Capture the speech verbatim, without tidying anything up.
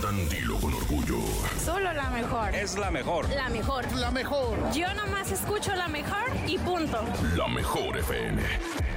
cantan, dilo con orgullo. Solo la mejor. Es la mejor. La mejor. La mejor. Yo nomás escucho la mejor y punto. La mejor F M.